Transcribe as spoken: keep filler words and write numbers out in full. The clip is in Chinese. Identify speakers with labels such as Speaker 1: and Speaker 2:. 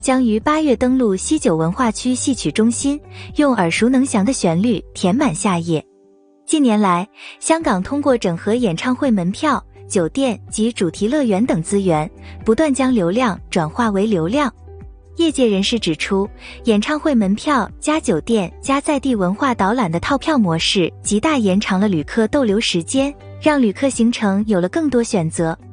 Speaker 1: 将于八月登陆西九文化区戏曲中心，用耳熟能详的旋律填满夏夜。近年来，香港通过整合演唱会门票、酒店及主题乐园等资源，不断将流量转化为流量。业界人士指出，演唱会门票加酒店加在地文化导览的套票模式，极大延长了旅客逗留时间，让旅客行程有了更多选择。